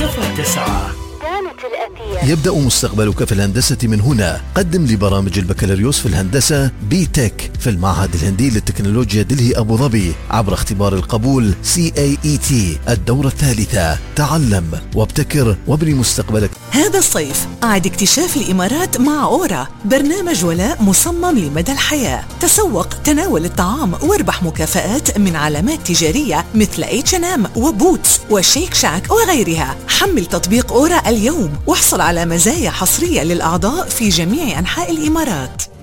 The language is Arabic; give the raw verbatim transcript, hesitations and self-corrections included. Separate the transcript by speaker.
Speaker 1: صفر تسعة.
Speaker 2: يبدأ مستقبلك في الهندسة من هنا. قدم لبرامج البكالوريوس في الهندسة بي تك في المعهد الهندي للتكنولوجيا دلهي أبو ظبي عبر اختبار القبول سي إيه إي تي الدورة الثالثة. تعلم وابتكر وابني مستقبلك.
Speaker 3: هذا الصيف أعد اكتشاف الإمارات مع أورا، برنامج ولاء مصمم لمدى الحياة. تسوق، تناول الطعام واربح مكافآت من علامات تجارية مثل إتش أند إم وبوتس وشيك شاك وغيرها. حمل تطبيق أورا اليوم واحصل على مزايا حصرية للأعضاء في جميع أنحاء الإمارات.